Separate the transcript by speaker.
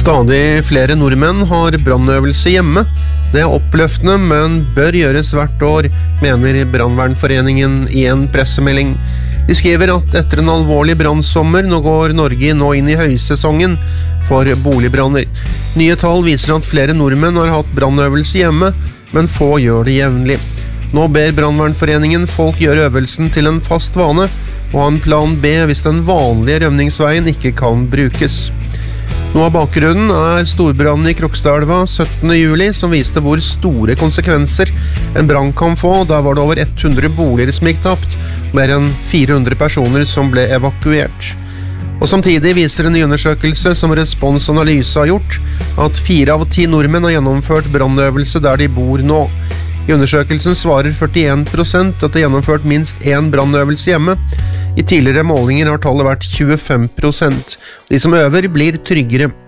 Speaker 1: Stadig flere nordmenn har brannøvelse hjemme. Det er oppløftende, men bør gjøres hvert år, mener Brannvernforeningen i en pressemelding. De skriver at etter en alvorlig brannsommer nå går Norge inn i høysesongen for boligbranner. Nye tall viser at flere nordmenn har hatt brannøvelse hjemme, men få gjør det jevnlig. Nå ber Brannvernforeningen folk gjøre øvelsen til en fast vane, og ha en plan B hvis den vanlige rømningsveien ikke kan brukes. Noe av bakgrunnen er storbrannen i Krokstadelva 17. juli, som viste hvor store konsekvenser en brann kan få. Der var det over 100 boliger som gikk tapt, mer enn 400 personer som ble evakuert. Og samtidig viser en ny undersøkelse som Respons Analyse har gjort, at 4 av 10 nordmenn har gjennomført brannøvelse der de bor nå. I undersøkelsen svarer 41% at de har gjennomført minst 1 brannøvelse hjemme. I tidligere målinger har tallet vært 25%. De som øver blir tryggere.